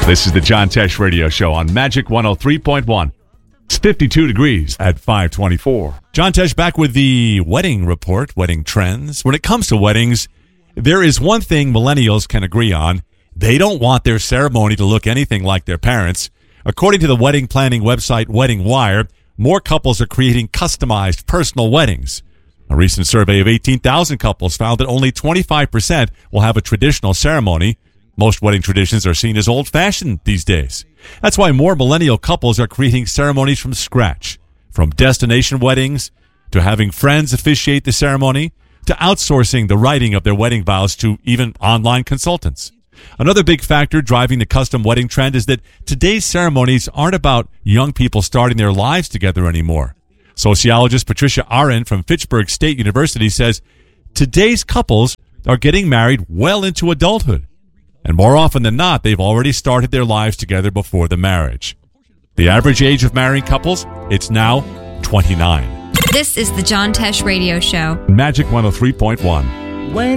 This is the John Tesh Radio Show on Magic 103.1. It's 52 degrees at 524. John Tesh back with the wedding report, wedding trends. When it comes to weddings, there is one thing millennials can agree on. They don't want their ceremony to look anything like their parents. According to the wedding planning website Wedding Wire, more couples are creating customized personal weddings. A recent survey of 18,000 couples found that only 25% will have a traditional ceremony. Most wedding traditions are seen as old-fashioned these days. That's why more millennial couples are creating ceremonies from scratch. From destination weddings, to having friends officiate the ceremony, to outsourcing the writing of their wedding vows to even online consultants. Another big factor driving the custom wedding trend is that today's ceremonies aren't about young people starting their lives together anymore. Sociologist Patricia Aren from Fitchburg State University says today's couples are getting married well into adulthood. And more often than not, they've already started their lives together before the marriage. The average age of married couples, it's now 29. This is the John Tesh Radio Show. Magic 103.1.